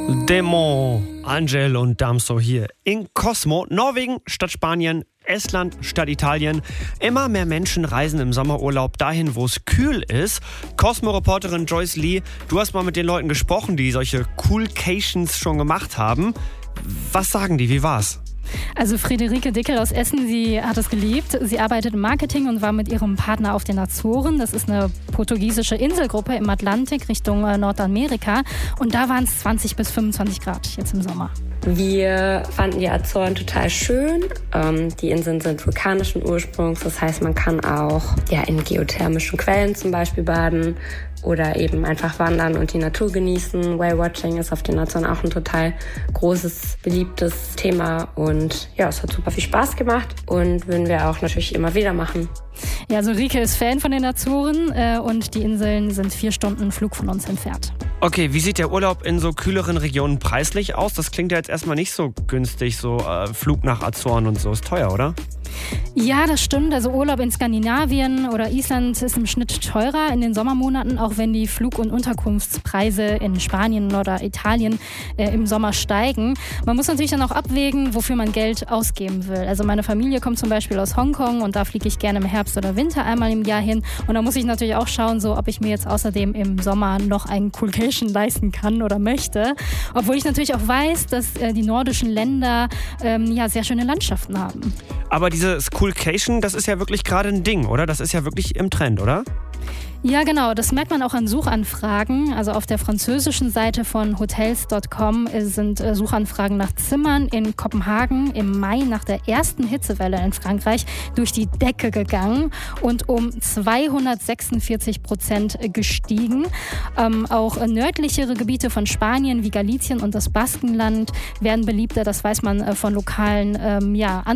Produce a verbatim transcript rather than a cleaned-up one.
Demo, Angel und Damso hier in Cosmo. Norwegen statt Spanien, Estland statt Italien. Immer mehr Menschen reisen im Sommerurlaub dahin, wo es kühl ist. Cosmo-Reporterin Joyce Lee, du hast mal mit den Leuten gesprochen, die solche Coolcations schon gemacht haben. Was sagen die? Wie war's? Also Friederike Dickel aus Essen, sie hat es geliebt. Sie arbeitet im Marketing und war mit ihrem Partner auf den Azoren. Das ist eine portugiesische Inselgruppe im Atlantik Richtung Nordamerika. Und da waren es zwanzig bis fünfundzwanzig Grad jetzt im Sommer. Wir fanden die Azoren total schön. Ähm, die Inseln sind vulkanischen Ursprungs. Das heißt, man kann auch ja, in geothermischen Quellen zum Beispiel baden oder eben einfach wandern und die Natur genießen. Whale-Watching ist auf den Azoren auch ein total großes, beliebtes Thema. Und ja, es hat super viel Spaß gemacht und würden wir auch natürlich immer wieder machen. Ja, also Rike ist Fan von den Azoren äh, und die Inseln sind vier Stunden Flug von uns entfernt. Okay, wie sieht der Urlaub in so kühleren Regionen preislich aus? Das klingt ja jetzt erstmal nicht so günstig, so äh, Flug nach Azoren und so. Ist teuer, oder? Ja, das stimmt. Also Urlaub in Skandinavien oder Island ist im Schnitt teurer in den Sommermonaten, auch wenn die Flug- und Unterkunftspreise in Spanien oder Italien äh, im Sommer steigen. Man muss natürlich dann auch abwägen, wofür man Geld ausgeben will. Also meine Familie kommt zum Beispiel aus Hongkong und da fliege ich gerne im Herbst oder Winter einmal im Jahr hin. Und da muss ich natürlich auch schauen, so, ob ich mir jetzt außerdem im Sommer noch einen Coolcation leisten kann oder möchte. Obwohl ich natürlich auch weiß, dass äh, die nordischen Länder ähm, ja, sehr schöne Landschaften haben. Aber dieses Coolcation, das ist ja wirklich gerade ein Ding, oder? Das ist ja wirklich im Trend, oder? Ja, genau. Das merkt man auch an Suchanfragen. Also auf der französischen Seite von hotels Punkt com sind Suchanfragen nach Zimmern in Kopenhagen im Mai nach der ersten Hitzewelle in Frankreich durch die Decke gegangen und um zweihundertsechsundvierzig Prozent gestiegen. Ähm, auch nördlichere Gebiete von Spanien wie Galicien und das Baskenland werden beliebter. Das weiß man von lokalen ähm, ja,